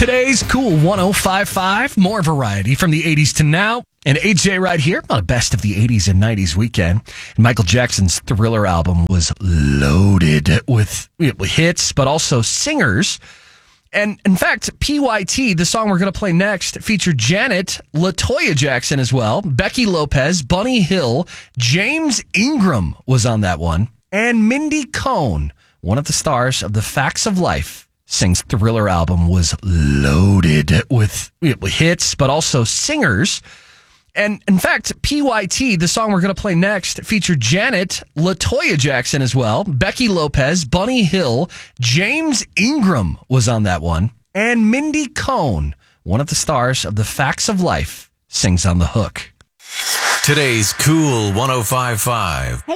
Today's Cool 105.5, more variety from the 80s to now. And AJ right here on a best of the 80s and 90s weekend. And Michael Jackson's Thriller album was loaded with hits, but also singers. And in fact, PYT, the song we're going to play next, featured Janet, LaToya Jackson as well, Becky Lopez, Bunny Hill, James Ingram was on that one, and Mindy Cohn, one of the stars of The Facts of Life, sings Thriller album was loaded with hits, but also singers. And in fact, PYT, the song we're going to play next, featured Janet, LaToya Jackson as well, Becky Lopez, Bunny Hill, James Ingram was on that one, and Mindy Cohn, one of the stars of The Facts of Life, sings on the hook. Today's Cool 105.5.